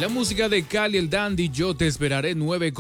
La música de Cali el Dandy, yo te esperaré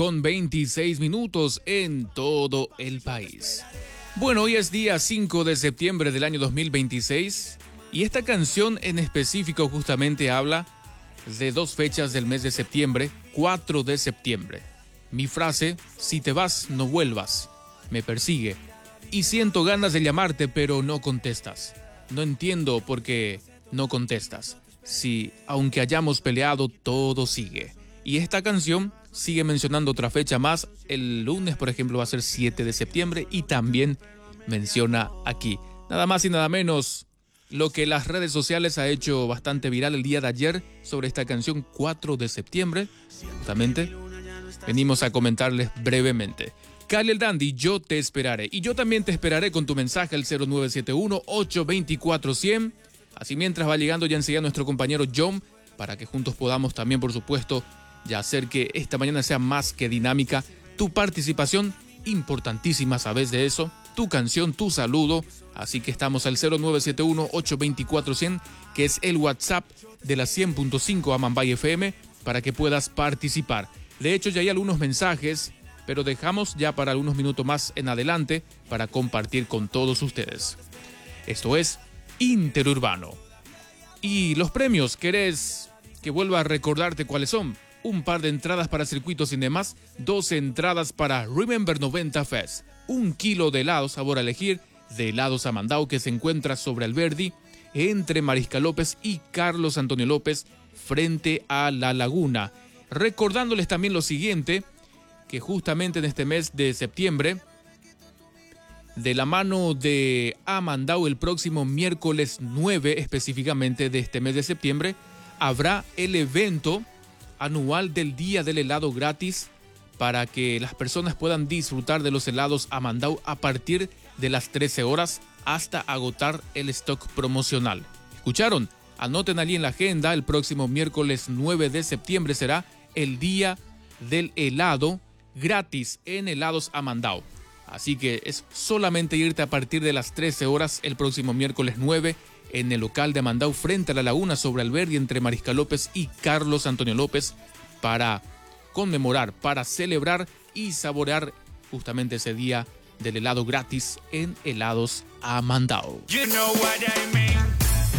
9:26 en todo el país. Bueno, hoy es día 5 de septiembre del año 2026 y esta canción en específico justamente habla de dos fechas del mes de septiembre, 4 de septiembre. Mi frase, si te vas, no vuelvas, me persigue y siento ganas de llamarte pero no contestas. No entiendo por qué no contestas. Si, aunque hayamos peleado, todo sigue. Y esta canción sigue mencionando otra fecha más. El lunes, por ejemplo, va a ser 7 de septiembre y también menciona aquí, nada más y nada menos, lo que las redes sociales ha hecho bastante viral el día de ayer sobre esta canción 4 de septiembre. Justamente, venimos a comentarles brevemente. Cali el Dandy, yo te esperaré. Y yo también te esperaré con tu mensaje al 0971-824-100. Así mientras va llegando ya enseguida nuestro compañero John, para que juntos podamos también, por supuesto, ya hacer que esta mañana sea más que dinámica. Tu participación, importantísima, ¿sabes de eso? Tu canción, tu saludo. Así que estamos al 0971-824-100, que es el WhatsApp de la 100.5 Amambay FM, para que puedas participar. De hecho, ya hay algunos mensajes, pero dejamos ya para algunos minutos más en adelante para compartir con todos ustedes. Esto es Interurbano. Y los premios, ¿querés que vuelva a recordarte cuáles son? Un par de entradas para Circuito Cinemas, 2 entradas para Remember 90 Fest, 1 kilo de helado sabor a elegir de Helados Amandao, que se encuentra sobre Alberdi, entre Mariscal López y Carlos Antonio López, frente a La Laguna. Recordándoles también lo siguiente, que justamente en este mes de septiembre, de la mano de Amandao, el próximo miércoles 9 específicamente de este mes de septiembre, habrá el evento anual del Día del Helado gratis para que las personas puedan disfrutar de los helados Amandao a partir de las 13 horas hasta agotar el stock promocional. ¿Escucharon? Anoten allí en la agenda, el próximo miércoles 9 de septiembre será el Día del Helado gratis en Helados Amandao. Así que es solamente irte a partir de las 13 horas el próximo miércoles 9 en el local de Amandao frente a La Laguna sobre Alberdi entre Mariscal López y Carlos Antonio López para conmemorar, para celebrar y saborear justamente ese día del helado gratis en Helados Amandao. You know what I mean.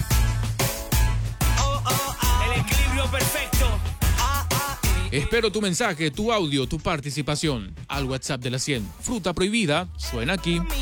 El equilibrio perfecto. Espero tu mensaje, tu audio, tu participación al WhatsApp de la 100. Fruta Prohibida suena aquí.